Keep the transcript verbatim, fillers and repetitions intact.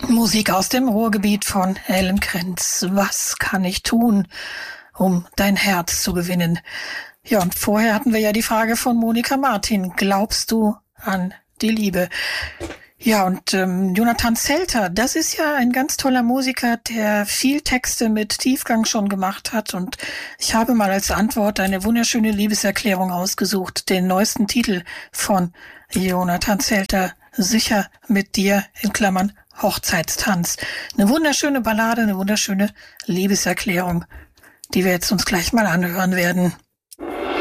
Musik aus dem Ruhrgebiet von Ellen Krenz. Was kann ich tun, um dein Herz zu gewinnen? Ja, und vorher hatten wir ja die Frage von Monika Martin. Glaubst du an die Liebe? Ja, und ähm, Jonathan Zelter, das ist ja ein ganz toller Musiker, der viel Texte mit Tiefgang schon gemacht hat. Und ich habe mal als Antwort eine wunderschöne Liebeserklärung ausgesucht, den neuesten Titel von Jonathan Zelter, Sicher mit dir, in Klammern Hochzeitstanz. Eine wunderschöne Ballade, eine wunderschöne Liebeserklärung, die wir jetzt uns gleich mal anhören werden.